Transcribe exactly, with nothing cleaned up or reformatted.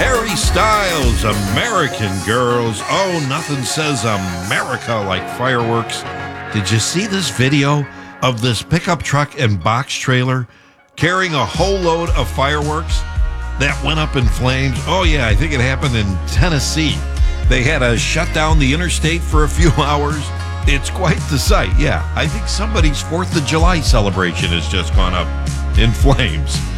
Harry Styles, American Girls. Oh, nothing says America like fireworks. Did you see this video of this pickup truck and box trailer carrying a whole load of fireworks that went up in flames? Oh, yeah, I think it happened in Tennessee. They had to shut down the interstate for a few hours. It's quite the sight, yeah. I think somebody's fourth of July celebration has just gone up in flames.